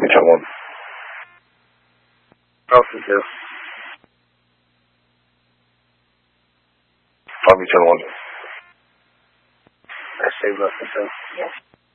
me channel 1. Austin 2. Find me channel 1. I saved Austin 2. Yes.